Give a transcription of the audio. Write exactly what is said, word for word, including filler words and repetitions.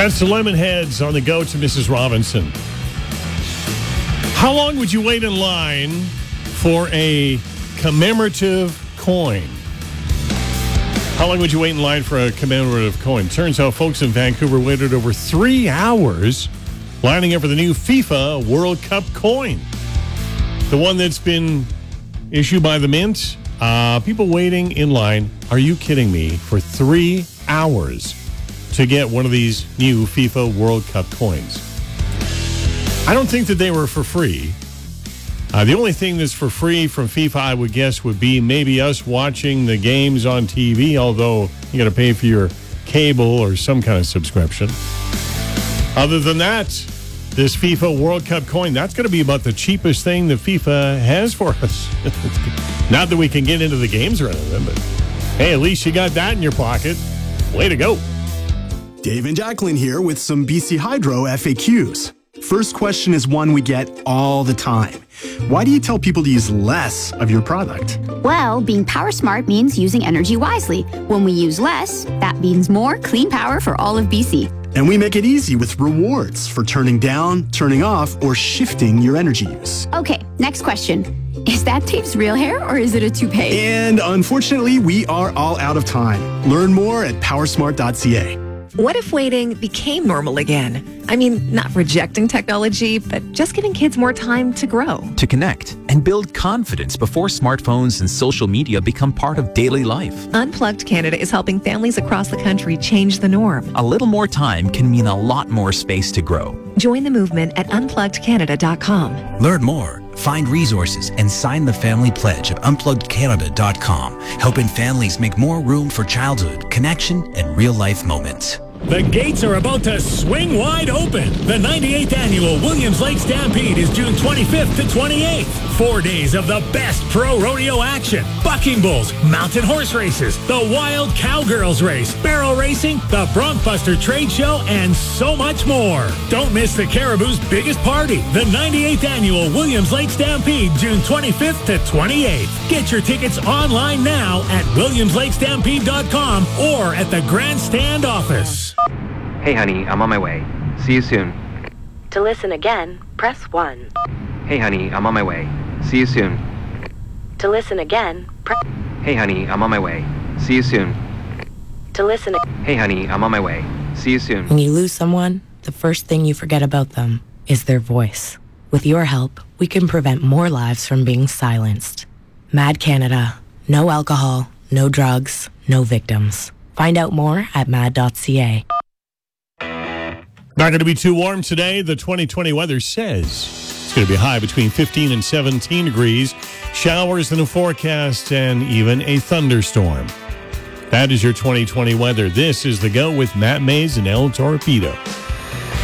That's the Lemonheads on the go to Missus Robinson. How long would you wait in line for a commemorative coin? How long would you wait in line for a commemorative coin? Turns out folks in Vancouver waited over three hours lining up for the new FIFA World Cup coin. The one that's been issued by the Mint. Uh, people waiting in line, are you kidding me, for three hours to get one of these new FIFA World Cup coins? I don't think that they were for free. Uh, the only thing that's for free from FIFA, I would guess, would be maybe us watching the games on T V, although you got to pay for your cable or some kind of subscription. Other than that, this FIFA World Cup coin, that's going to be about the cheapest thing that FIFA has for us. Not that we can get into the games or anything, but hey, at least you got that in your pocket. Way to go. Dave and Jacqueline here with some B C Hydro F A Qs. First question is one we get all the time. Why do you tell people to use less of your product? Well, being power smart means using energy wisely. When we use less, that means more clean power for all of B C. And we make it easy with rewards for turning down, turning off, or shifting your energy use. Okay, next question. Is that Dave's real hair or is it a toupee? And unfortunately, we are all out of time. Learn more at powersmart dot c a. What if waiting became normal again? I mean, not rejecting technology, but just giving kids more time to grow. To connect and build confidence before smartphones and social media become part of daily life. Unplugged Canada is helping families across the country change the norm. A little more time can mean a lot more space to grow. Join the movement at unplugged canada dot com. Learn more, find resources, and sign the family pledge at unplugged canada dot com, helping families make more room for childhood, connection, and real-life moments. The gates are about to swing wide open. The ninety-eighth Annual Williams Lake Stampede is June twenty-fifth to twenty-eighth. Four days of the best pro rodeo action. Bucking bulls, mountain horse races, the Wild Cowgirls race, barrel racing, the Bronkbuster trade show, and so much more. Don't miss the Caribou's biggest party, the ninety-eighth Annual Williams Lake Stampede, June twenty-fifth to twenty-eighth. Get your tickets online now at williams lake stampede dot com or at the Grandstand office. Hey honey, I'm on my way. See you soon. To listen again, press one. Hey honey, I'm on my way. See you soon. To listen again, press... Hey honey, I'm on my way. See you soon. To listen... Hey honey, I'm on my way. See you soon. When you lose someone, the first thing you forget about them is their voice. With your help, we can prevent more lives from being silenced. Mad Canada. No alcohol, no drugs, no victims. Find out more at mad dot c a. Not going to be too warm today. The twenty twenty weather says it's going to be high between fifteen and seventeen degrees. Showers in the forecast and even a thunderstorm. That is your twenty twenty weather. This is The Go with Matt Mays and El Torpedo.